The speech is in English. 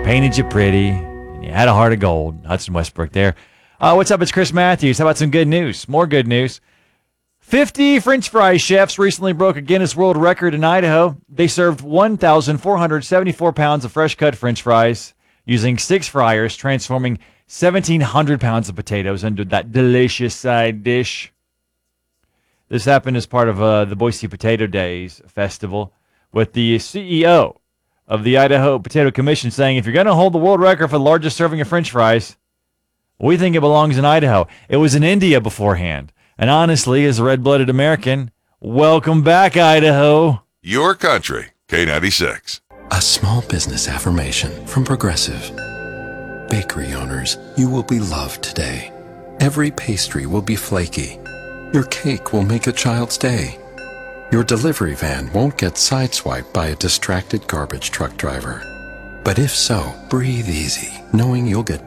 painted you pretty, and you had a heart of gold. Hudson Westbrook there. What's up? It's Chris Matthews. How about some good news? More good news. 50 French fry chefs recently broke a Guinness World Record in Idaho. They served 1,474 pounds of fresh-cut French fries using 6 fryers, transforming 1,700 pounds of potatoes into that delicious side dish. This happened as part of the Boise Potato Days festival, with the CEO of the Idaho Potato Commission saying, if you're going to hold the world record for the largest serving of French fries, we think it belongs in Idaho. It was in India beforehand. And honestly, as a red-blooded American, welcome back, Idaho. Your country, K96. A small business affirmation from Progressive. Bakery owners, you will be loved today. Every pastry will be flaky. Your cake will make a child's day. Your delivery van won't get sideswiped by a distracted garbage truck driver. But if so, breathe easy, knowing you'll get